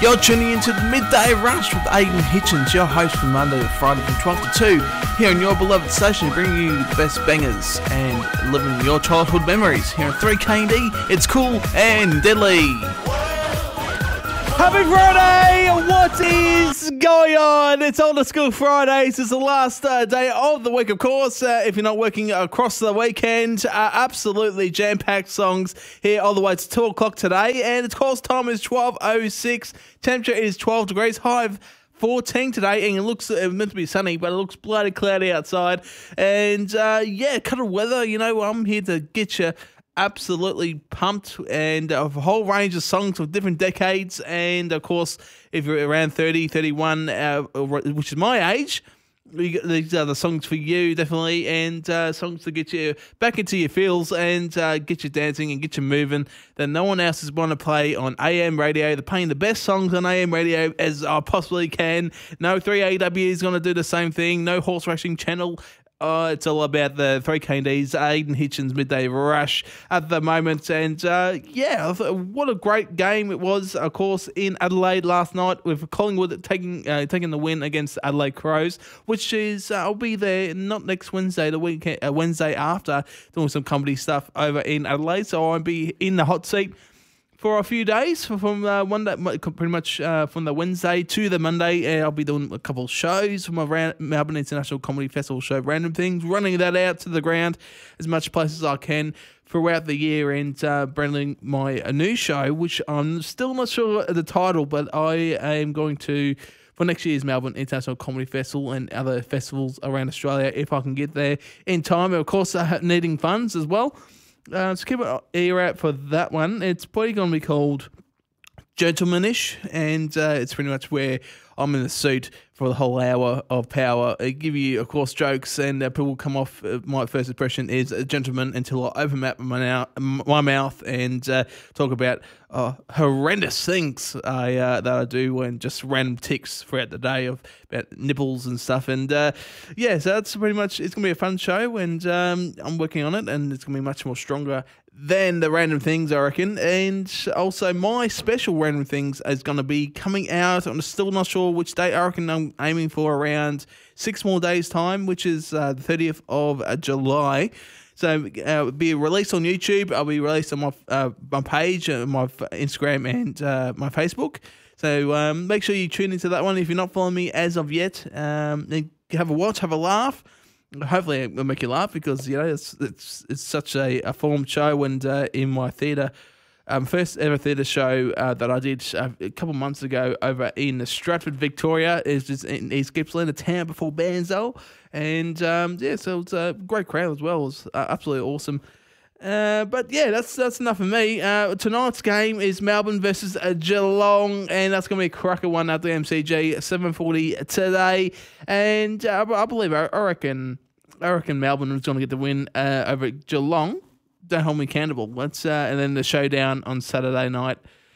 You're tuning into the Midday Rush with Aidan Hitchens, your host from Monday to Friday from 12 to 2, here on your beloved station, bringing you the best bangers and living your childhood memories. Here on 3KD, it's cool and deadly. Happy Friday! What is going on? It's Old School Fridays. It's the last day of the week, of course. If you're not working across the weekend, absolutely jam-packed songs here all the way to 2 o'clock today. And of course, time is 12:06. Temperature is 12 degrees. High of 14 today, and it looks meant to be sunny, but it looks bloody cloudy outside. And kind of weather. You know, I'm here to get you absolutely pumped, and a whole range of songs of different decades. And of course, if you're around 30, 31, which is my age, these are the songs for you, definitely, and songs to get you back into your feels and get you dancing and get you moving that no one else is going to play on AM radio. They're playing the best songs on AM radio as I possibly can. No 3AW is going to do the same thing. No horse racing channel. It's all about the 3KD's Aidan Hitchens Midday Rush at the moment. And what a great game it was, of course, in Adelaide last night with Collingwood taking the win against Adelaide Crows, which is, I'll be there not next Wednesday, the weekend, Wednesday after, doing some comedy stuff over in Adelaide. So I'll be in the hot seat for a few days, from one day, pretty much from the Wednesday to the Monday. I'll be doing a couple of shows from my Melbourne International Comedy Festival show, Random Things, running that out to the ground as much places as I can throughout the year, and branding a new show, which I'm still not sure of the title, but I am going to, for next year's Melbourne International Comedy Festival and other festivals around Australia, if I can get there in time. Of course, needing funds as well. So keep an ear out for that one. It's probably going to be called Gentlemanish, and it's pretty much where I'm in the suit for the whole hour of power. I give you, of course, jokes, and people come off. My first impression is a gentleman until I open up my mouth and talk about horrendous things that I do, and just random tics throughout the day about nipples and stuff. And so that's pretty much. It's going to be a fun show, and I'm working on it, and it's going to be much more stronger than the Random Things, I reckon. And also, my special Random Things is going to be coming out. I'm still not sure which date. I reckon I'm aiming for around 6 more days' time, which is the 30th of July. So it'll be released on YouTube. I'll be released on my page, my Instagram, and my Facebook. So make sure you tune into that one if you're not following me as of yet. Have a watch, have a laugh. Hopefully it'll make you laugh, because you know it's such a formed show, and in my theatre, first ever theatre show that I did a couple months ago over in Stratford, Victoria, is just in East Gippsland, a town before Banzo, and so it's a great crowd as well. It was absolutely awesome. But yeah, that's enough of me. Tonight's game is Melbourne versus Geelong, and that's going to be a cracker one at the MCG, 7:40 today. And I reckon Melbourne is going to get the win over Geelong. Don't hold me accountable. And then the showdown on Saturday night,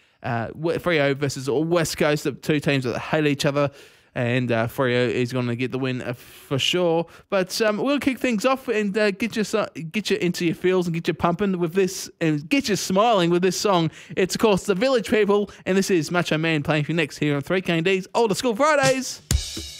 Freo versus West Coast, the two teams that hate each other. And Freo is going to get the win for sure. But we'll kick things off and get you into your feels and get you pumping with this, and get you smiling with this song. It's, of course, The Village People, and this is Macho Man playing for you next here on 3KD's Older School Fridays.